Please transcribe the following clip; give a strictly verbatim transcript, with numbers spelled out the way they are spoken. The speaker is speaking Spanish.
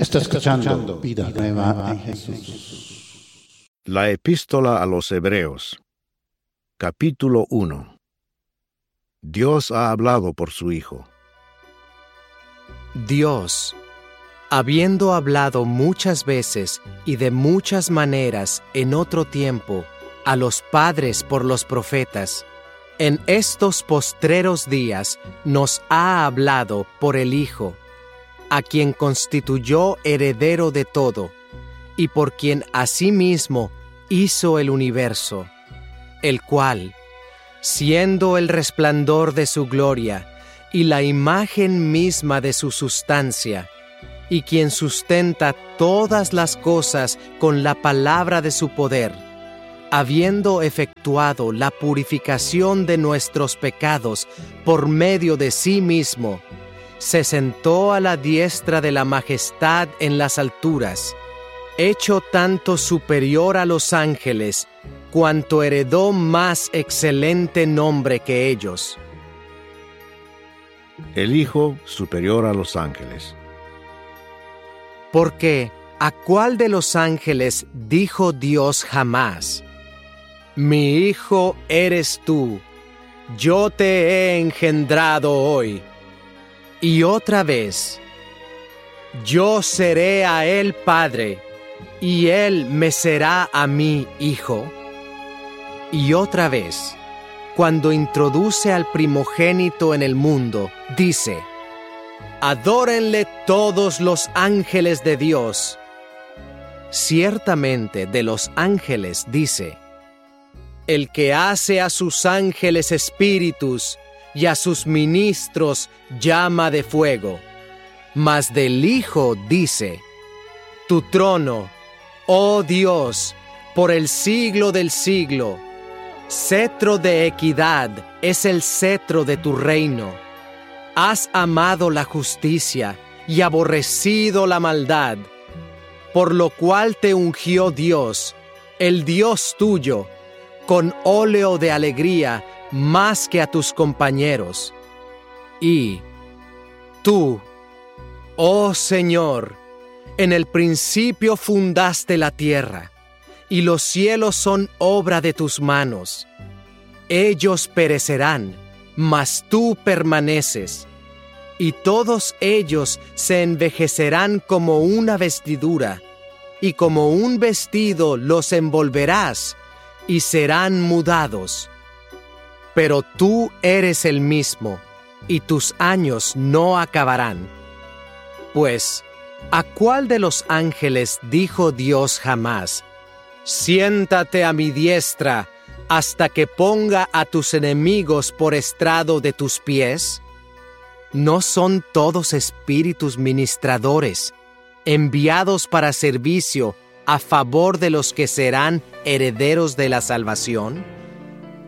Está escuchando Vida Nueva en Jesús. La Epístola a los Hebreos, capítulo uno. Dios ha hablado por su Hijo. Dios, habiendo hablado muchas veces y de muchas maneras en otro tiempo a los padres por los profetas, en estos postreros días nos ha hablado por el Hijo, a quien constituyó heredero de todo, y por quien asimismo hizo el universo, el cual, siendo el resplandor de su gloria y la imagen misma de su sustancia, y quien sustenta todas las cosas con la palabra de su poder, habiendo efectuado la purificación de nuestros pecados por medio de sí mismo, se sentó a la diestra de la majestad en las alturas, hecho tanto superior a los ángeles, cuanto heredó más excelente nombre que ellos. El Hijo superior a los ángeles. Porque, ¿a cuál de los ángeles dijo Dios jamás: Mi Hijo eres tú, yo te he engendrado hoy? Y otra vez: Yo seré a él padre, y él me será a mí hijo. Y otra vez, cuando introduce al primogénito en el mundo, dice: Adórenle todos los ángeles de Dios. Ciertamente de los ángeles dice: El que hace a sus ángeles espíritus y a sus ministros llama de fuego. Mas del Hijo dice: Tu trono, oh Dios, por el siglo del siglo. Cetro de equidad es el cetro de tu reino. Has amado la justicia y aborrecido la maldad, por lo cual te ungió Dios, el Dios tuyo, con óleo de alegría más que a tus compañeros. Y tú, oh Señor, en el principio fundaste la tierra, y los cielos son obra de tus manos. Ellos perecerán, mas tú permaneces, y todos ellos se envejecerán como una vestidura, y como un vestido los envolverás, y serán mudados. Pero tú eres el mismo, y tus años no acabarán. Pues, ¿a cuál de los ángeles dijo Dios jamás: Siéntate a mi diestra, hasta que ponga a tus enemigos por estrado de tus pies? ¿No son todos espíritus ministradores, enviados para servicio a favor de los que serán herederos de la salvación?